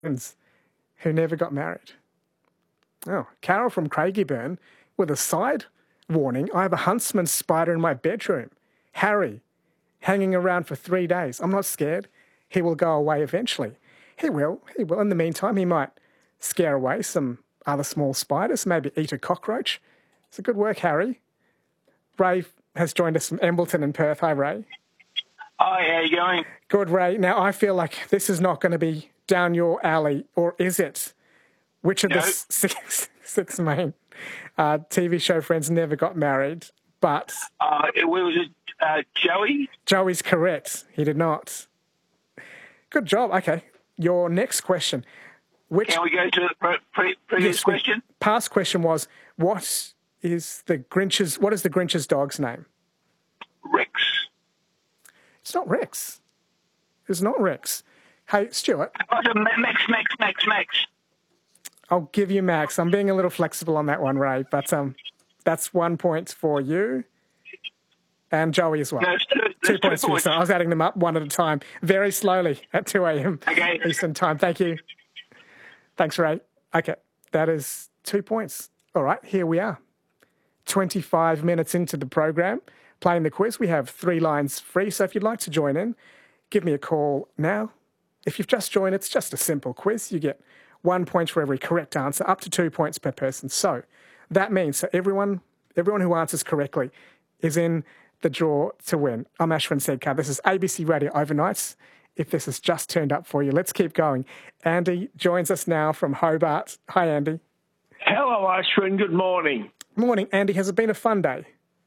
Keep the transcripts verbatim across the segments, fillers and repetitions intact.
friends who never got married. Oh, Carol from Craigieburn with a side warning. I have a huntsman spider in my bedroom. Harry, hanging around for three days. I'm not scared. He will go away eventually. He will. He will. In the meantime, he might scare away some other small spiders, maybe eat a cockroach. It's a good work, Harry. Ray has joined us from Embleton in Perth. Hi, Ray. Hi, how you going? Good, Ray. Now, I feel like this is not going to be down your alley, or is it? Which of No. the six, six main uh, T V show friends never got married? But Uh, it was it uh, Joey? Joey's correct. He did not. Good job. Okay. Your next question. Which Can we go to the pre- pre- previous yes, we- question? Past question was, what is the Grinch's, what is the Grinch's dog's name? Rex. It's not Rex. It's not Rex. Hey, Stuart, Oh, so Max, Max, Max, Max. I'll give you Max. I'm being a little flexible on that one, Ray, but um, that's one point for you and Joey as well. No, it's two, Two it's two points for you. points. So I was adding them up one at a time, very slowly at two a.m. Okay. Eastern time. Thank you. Thanks, Ray. Okay, that is two points. All right, here we are. twenty-five minutes into the program, playing the quiz. We have three lines free, so if you'd like to join in, give me a call now. If you've just joined, it's just a simple quiz. You get one point for every correct answer, up to two points per person. So that means that everyone, everyone who answers correctly is in the draw to win. I'm Ashwin Sedkar. This is A B C Radio Overnights. If this has just turned up for you, let's keep going. Andy joins us now from Hobart. Hi, Andy. Hello, Ashwin. Good morning. Morning, Andy. Has it been a fun day?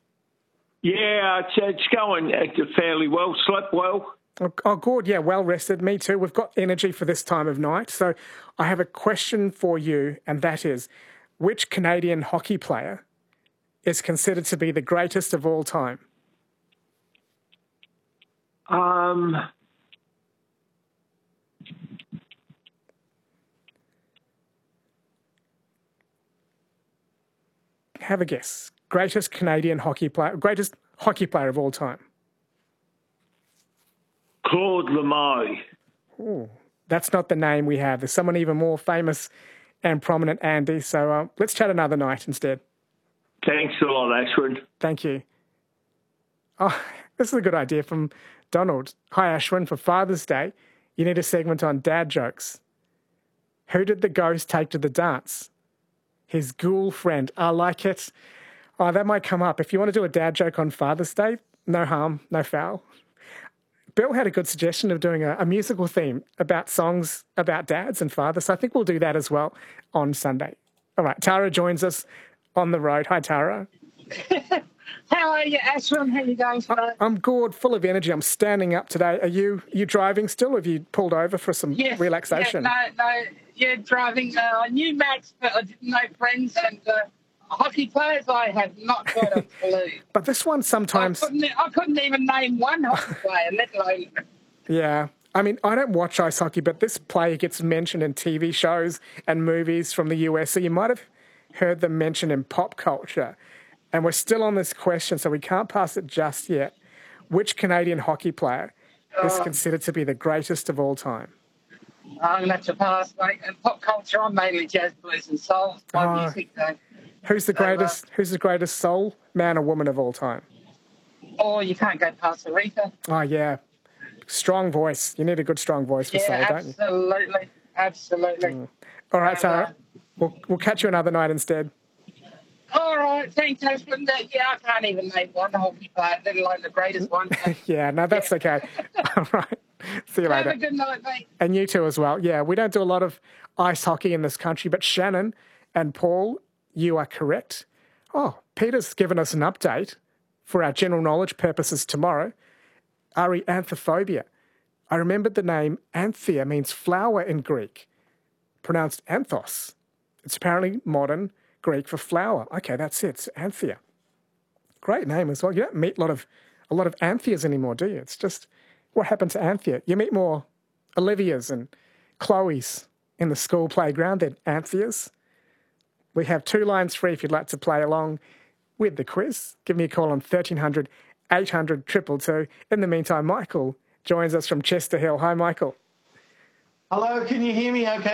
Yeah, it's, it's going fairly well. Slept well. Oh, oh, good. Yeah, well rested. Me too. We've got energy for this time of night. So I have a question for you, and that is, which Canadian hockey player is considered to be the greatest of all time? Um, Have a guess. Greatest Canadian hockey player, greatest hockey player of all time. Claude Lemaille. Ooh, that's not the name we have. There's someone even more famous and prominent, Andy. So uh, let's chat another night instead. Thanks a lot, Ashwin. Thank you. Oh, this is a good idea from Donald. Hi, Ashwin. For Father's Day, you need a segment on dad jokes. Who did the ghost take to the dance? His ghoul friend. I like it. Oh, that might come up. If you want to do a dad joke on Father's Day, no harm, no foul. Bill had a good suggestion of doing a, a musical theme about songs about dads and fathers. So I think we'll do that as well on Sunday. All right, Tara joins us on the road. Hi, Tara. How are you, Ashwin? How are you going today? I'm good, full of energy. I'm standing up today. Are you you driving still, or have you pulled over for some Yes, relaxation? Yeah, no, no, you're driving. Uh, I knew Max, but I didn't know friends and uh, hockey players. I have not got a clue. But this one sometimes... I couldn't, I couldn't even name one hockey player, let alone... Yeah. I mean, I don't watch ice hockey, but this player gets mentioned in T V shows and movies from the U S, so you might have heard them mentioned in pop culture. And we're still on this question, so we can't pass it just yet. Which Canadian hockey player is considered to be the greatest of all time? I'm going to have to pass, mate. And pop culture, I'm mainly jazz, blues and soul. My Oh. music, though. Who's the So, uh, greatest? Who's the greatest soul man or woman of all time? Or you can't go past Aretha. Oh yeah, strong voice. You need a good strong voice for soul, Yeah, don't you? absolutely. Absolutely. All right, And, Tara. uh, We'll we'll catch you another night instead. All right, thanks, Ashwin. Uh, Yeah, I can't even name one hockey player, let alone the greatest one. Yeah, no, that's okay. All right. See you Have later. a good night, mate. And you too as well. Yeah, we don't do a lot of ice hockey in this country, but Shannon and Paul, you are correct. Oh, Peter's given us an update for our general knowledge purposes tomorrow. Arianthophobia. I remembered the name Anthea means flower in Greek, pronounced anthos. It's apparently modern Greek for flower. Okay, that's it. It's Anthea. Great name as well. You don't meet a lot of a lot of Antheas anymore, do you? It's just what happened to Anthea. You meet more Olivias and Chloes in the school playground than Antheas. We have two lines free if you'd like to play along with the quiz. Give me a call on thirteen hundred, eight hundred, two two two. In the meantime, Michael joins us from Chester Hill. Hi, Michael. Hello, can you hear me okay?